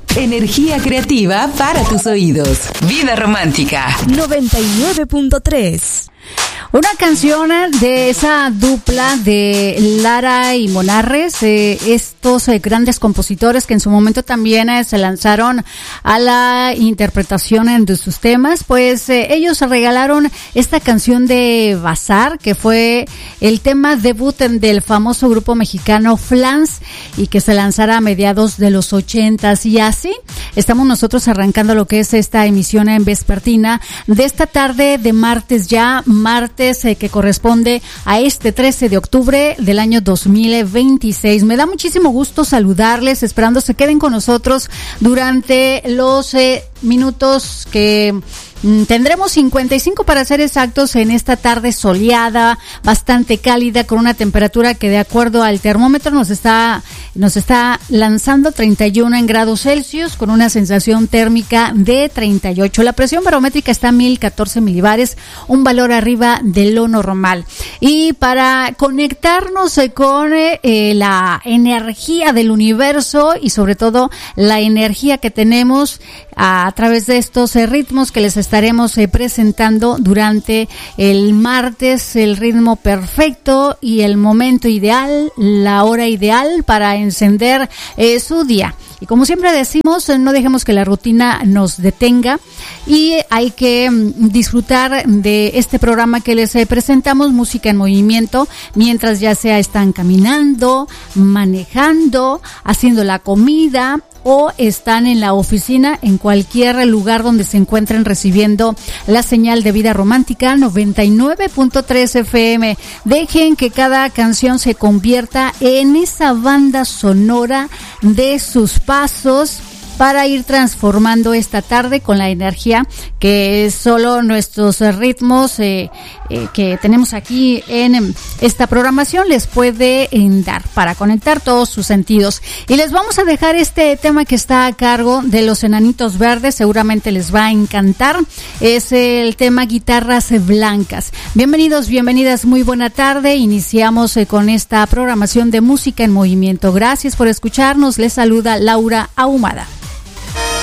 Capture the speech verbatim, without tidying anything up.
Energía creativa para tus oídos. Vida Romántica noventa y nueve punto tres. Una canción de esa dupla de Lara y Monarres, eh, estos eh, grandes compositores que en su momento también eh, se lanzaron a la interpretación de sus temas, pues eh, ellos regalaron esta canción de Bazar, que fue el tema debut del famoso grupo mexicano Flans y que se lanzara a mediados de los ochentas. Y así estamos nosotros arrancando lo que es esta emisión en vespertina de esta tarde de martes ya, martes eh, que corresponde a este trece de octubre del año dos mil veintiséis. Me da muchísimo gusto saludarles, esperando se queden con nosotros durante los eh, minutos que mm, tendremos cincuenta y cinco para ser exactos en esta tarde soleada, bastante cálida, con una temperatura que de acuerdo al termómetro nos está nos está lanzando treinta y uno en grados Celsius, con una sensación térmica de treinta y ocho. La presión barométrica está a mil catorce milibares, un valor arriba de lo normal. Y para conectarnos eh, con eh, la energía del universo y sobre todo la energía que tenemos a, a través de estos eh, ritmos que les estaremos eh, presentando durante el martes, el ritmo perfecto y el momento ideal, la hora ideal para encender eh, su día. Y como siempre decimos, no dejemos que la rutina nos detenga y hay que disfrutar de este programa que les presentamos, Música en Movimiento, mientras ya sea están caminando, manejando, haciendo la comida o están en la oficina, en cualquier lugar donde se encuentren recibiendo la señal de Vida Romántica noventa y nueve punto tres F M. Dejen que cada canción se convierta en esa banda sonora de sus pasos para ir transformando esta tarde con la energía que solo nuestros ritmos eh, eh, que tenemos aquí en esta programación les puede eh, dar para conectar todos sus sentidos. Y les vamos a dejar este tema que está a cargo de los Enanitos Verdes, seguramente les va a encantar. Es el tema Guitarras Blancas. Bienvenidos, bienvenidas, muy buena tarde. Iniciamos eh, con esta programación de Música en Movimiento. Gracias por escucharnos. Les saluda Laura Ahumada.